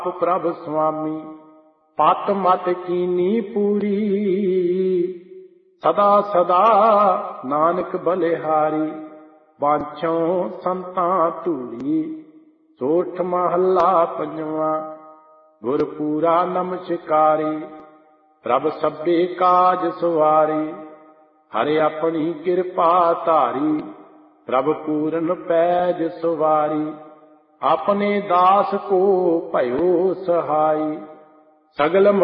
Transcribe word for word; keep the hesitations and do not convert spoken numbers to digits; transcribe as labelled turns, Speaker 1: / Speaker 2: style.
Speaker 1: प्रभ स्वामी पत मत कीनी पूरी, सदा सदा नानक बलिहारी, बांछों संतां धूरी। सोठ महला पंजवा। गुरपूरा नमस्कारी, प्रभ सभे काज सवारी, हरे अपनी कृपा धारी, प्रभ पूरन पैज सवारी। अपने दास को भयो सहाई, सगल